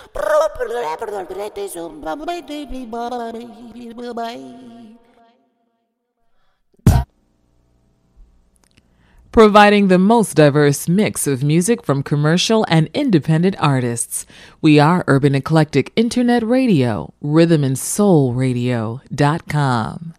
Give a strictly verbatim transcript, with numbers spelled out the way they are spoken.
Providing the most diverse mix of music from commercial and independent artists. We are Urban Eclectic Internet Radio, rhythm and soul radio dot com.